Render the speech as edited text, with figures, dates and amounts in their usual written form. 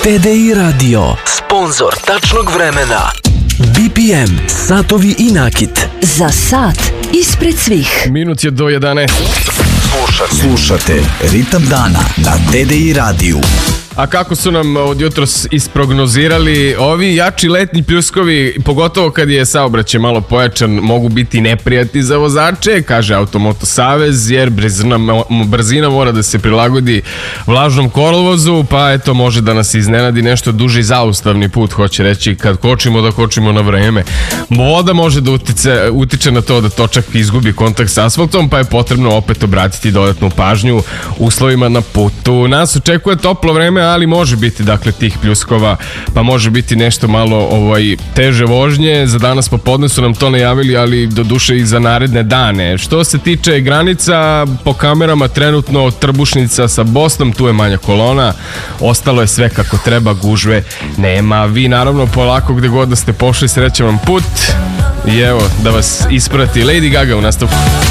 TDI Radio, sponzor tačnog vremena. BPM, satovi i nakit. Za sat ispred svih. Minut je do 11. Slušate Ritam dana na TDI radiju. A kako su nam od jutros isprognozirali, ovi jači letnji pljuskovi, pogotovo kad je saobraćaj malo pojačan, mogu biti neprijatni za vozače, kaže Automoto Savez, jer brzina mora da se prilagodi vlažnom kolovozu, pa eto može da nas iznenadi nešto duži zaustavni put, hoće reći kad kočimo da kočimo na vreme. Voda može da utiče na to da točak izgubi kontakt s asfaltom, pa je potrebno opet obratiti dodatnu pažnju uslovima na putu. Nas očekuje toplo vreme, ali može biti dakle tih pljuskova, pa može biti nešto malo teže vožnje. Za danas popodne su nam to najavili, ali do duše i za naredne dane. Što se tiče granica, po kamerama trenutno Trbušnica sa Bosnom, tu je manja kolona, ostalo je sve kako treba, gužve nema. Vi naravno polako gde god da ste pošli, srećan vam put i evo da vas isprati Lady Gaga u nastavku.